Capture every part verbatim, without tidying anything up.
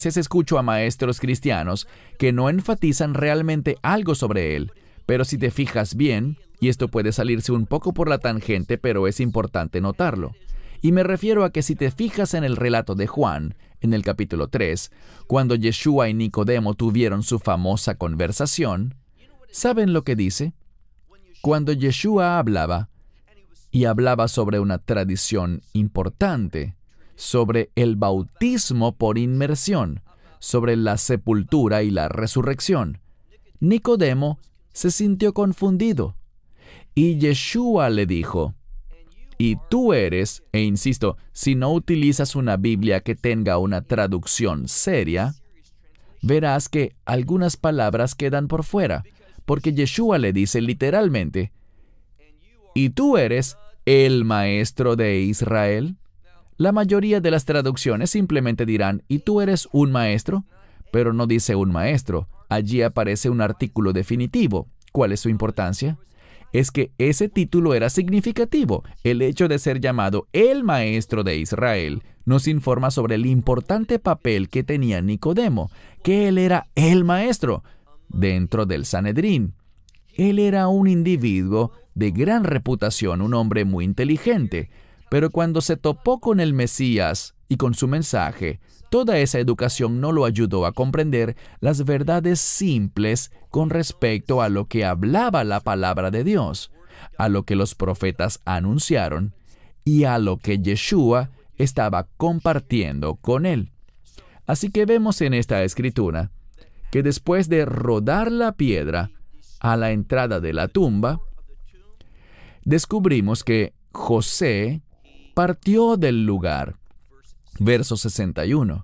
veces escucho a maestros cristianos que no enfatizan realmente algo sobre él, pero si te fijas bien, y esto puede salirse un poco por la tangente, pero es importante notarlo. Y me refiero a que si te fijas en el relato de Juan, en el capítulo tres, cuando Yeshua y Nicodemo tuvieron su famosa conversación, ¿saben lo que dice? Cuando Yeshua hablaba, y hablaba sobre una tradición importante, sobre el bautismo por inmersión, sobre la sepultura y la resurrección, Nicodemo se sintió confundido. Y Yeshua le dijo, y tú eres, e insisto, si no utilizas una Biblia que tenga una traducción seria, verás que algunas palabras quedan por fuera, porque Yeshua le dice literalmente, ¿y tú eres el maestro de Israel? La mayoría de las traducciones simplemente dirán, ¿y tú eres un maestro? Pero no dice un maestro. Allí aparece un artículo definitivo. ¿Cuál es su importancia? Es que ese título era significativo. El hecho de ser llamado el maestro de Israel nos informa sobre el importante papel que tenía Nicodemo, que él era el maestro dentro del Sanedrín. Él era un individuo de gran reputación, un hombre muy inteligente, pero cuando se topó con el Mesías y con su mensaje, toda esa educación no lo ayudó a comprender las verdades simples con respecto a lo que hablaba la palabra de Dios, a lo que los profetas anunciaron y a lo que Yeshua estaba compartiendo con él. Así que vemos en esta escritura que después de rodar la piedra a la entrada de la tumba, descubrimos que José partió del lugar. Verso sesenta y uno.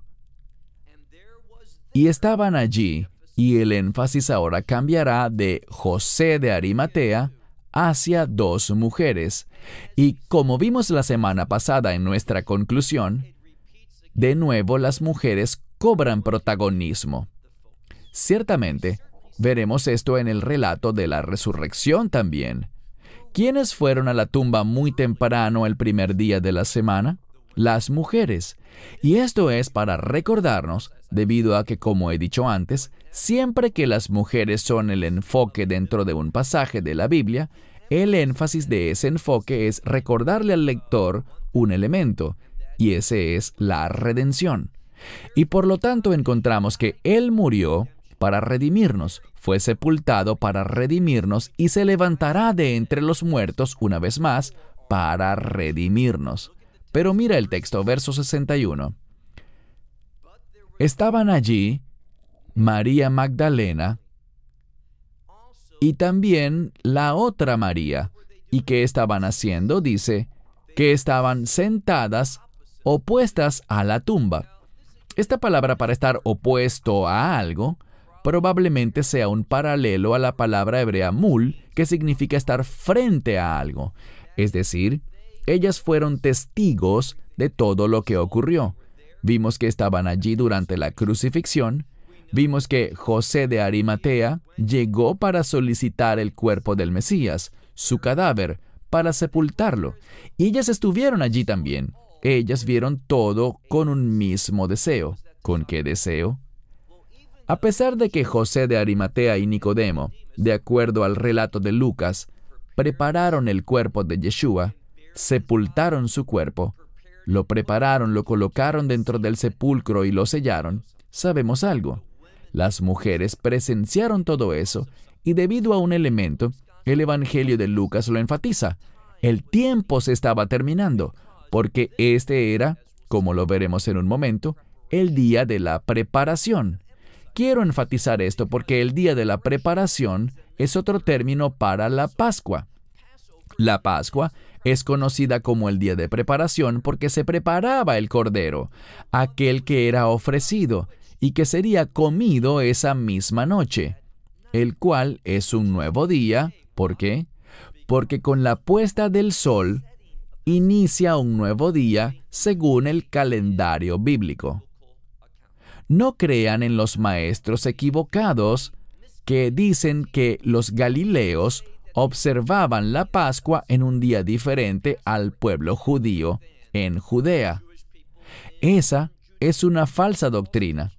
Y estaban allí, y el énfasis ahora cambiará de José de Arimatea hacia dos mujeres. Y como vimos la semana pasada en nuestra conclusión, de nuevo las mujeres cobran protagonismo. Ciertamente, veremos esto en el relato de la resurrección también. ¿Quiénes fueron a la tumba muy temprano el primer día de la semana? Las mujeres. Y esto es para recordarnos, debido a que, como he dicho antes, siempre que las mujeres son el enfoque dentro de un pasaje de la Biblia, el énfasis de ese enfoque es recordarle al lector un elemento, y ese es la redención. Y por lo tanto encontramos que Él murió para redimirnos, fue sepultado para redimirnos y se levantará de entre los muertos una vez más para redimirnos. Pero mira el texto, verso sesenta y uno. Estaban allí María Magdalena y también la otra María. ¿Y qué estaban haciendo? Dice que estaban sentadas opuestas a la tumba. Esta palabra para estar opuesto a algo probablemente sea un paralelo a la palabra hebrea mul, que significa estar frente a algo. Es decir, ellas fueron testigos de todo lo que ocurrió. Vimos que estaban allí durante la crucifixión. Vimos que José de Arimatea llegó para solicitar el cuerpo del Mesías, su cadáver, para sepultarlo. Y ellas estuvieron allí también. Ellas vieron todo con un mismo deseo. ¿Con qué deseo? A pesar de que José de Arimatea y Nicodemo, de acuerdo al relato de Lucas, prepararon el cuerpo de Yeshua, sepultaron su cuerpo, lo prepararon, lo colocaron dentro del sepulcro y lo sellaron, sabemos algo. Las mujeres presenciaron todo eso y debido a un elemento, el Evangelio de Lucas lo enfatiza. El tiempo se estaba terminando, porque este era, como lo veremos en un momento, el día de la preparación. Quiero enfatizar esto porque el día de la preparación es otro término para la Pascua. La Pascua es conocida como el día de preparación porque se preparaba el cordero, aquel que era ofrecido y que sería comido esa misma noche, el cual es un nuevo día. ¿Por qué? Porque con la puesta del sol inicia un nuevo día según el calendario bíblico. No crean en los maestros equivocados que dicen que los galileos observaban la Pascua en un día diferente al pueblo judío en Judea. Esa es una falsa doctrina.